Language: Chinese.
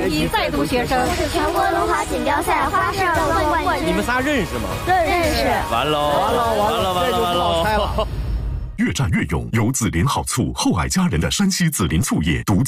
年级在读学生， 全国轮滑锦标赛花式二段冠军。 你们仨认识吗？ 认识。 完喽！ 越战越勇，由紫林好醋厚爱佳人的山西紫林醋业独